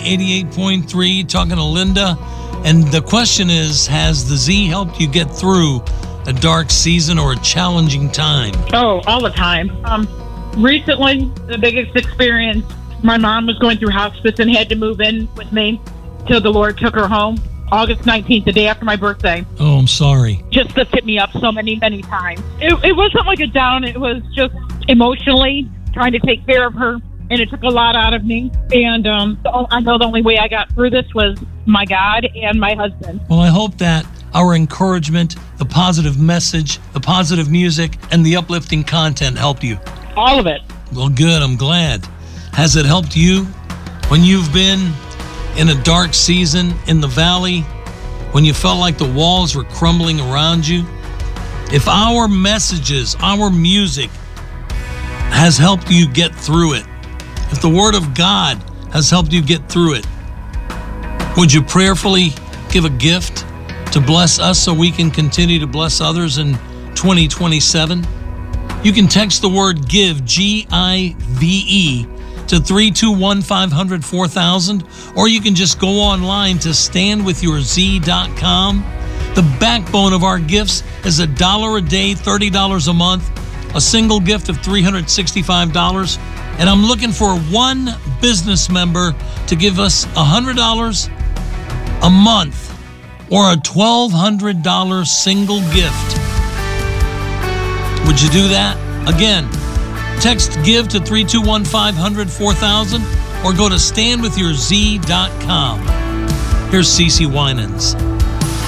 88.3, talking to Linda. And the question is, has the Z helped you get through a dark season or a challenging time? Oh, all the time. Recently, the biggest experience, my mom was going through hospice and had to move in with me till the Lord took her home. August 19th, the day after my birthday. Oh, I'm sorry. Just lifted me up so many times. It wasn't like a down. It was just emotionally trying to take care of her. And it took a lot out of me. And I know the only way I got through this was my God and my husband. Well, I hope that our encouragement, the positive message, the positive music, and the uplifting content helped you. All of it. Well, good. I'm glad. Has it helped you when you've been in a dark season in the valley, when you felt like the walls were crumbling around you? If our messages, our music has helped you get through it, if the Word of God has helped you get through it, would you prayerfully give a gift to bless us so we can continue to bless others in 2027? You can text the word GIVE, G-I-V-E, to 321-500-4000, or you can just go online to standwithyourz.com. The backbone of our gifts is $1 a day, $30 a month, a single gift of $365. And I'm looking for one business member to give us $100 a month or a $1,200 single gift. Would you do that? Again, text GIVE to 321-500-4000 or go to standwithyourz.com. Here's CeCe Winans.